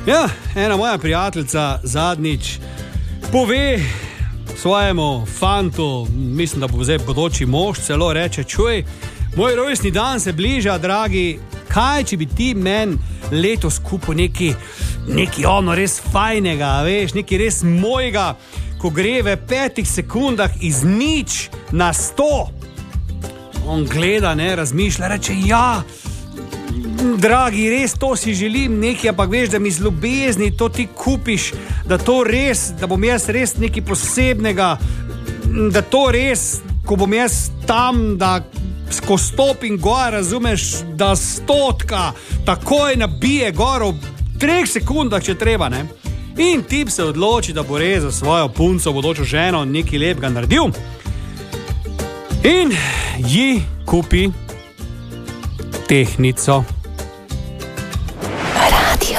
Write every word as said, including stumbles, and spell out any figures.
Ja, ena moja prijateljica zadnjič pove svojemu fantu, mislim, da bo zdaj bodoči mož, celo reče: čuj, moj rojstni dan se bliža, dragi, kaj če bi ti men letos kupil neki, neki ono res fajnega, veš, neki res mojega, ko gre v petih sekundah iz nič na sto. On gleda, ne, razmišlja, reče: ja, dragi, res to si želim nekaj, ampak veš, da mi z ljubezni to ti kupiš, da to res, da bom jaz res nekaj posebnega, da to res, ko bom jaz tam, da ko stopim gor, razumeš, da stotka takoj nabije gor v treh sekundah, če treba, ne. In tip se odloči, da bo res za svojo punco, bodočo ženo, nekaj lepega naredil in ji kupi tehnico.